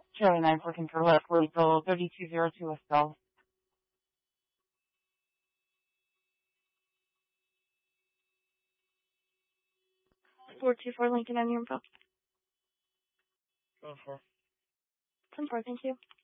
Charlie 9 for control left, Louisville 3202 Estelle. 424 Lincoln on your info. 10-4. 10-4, thank you.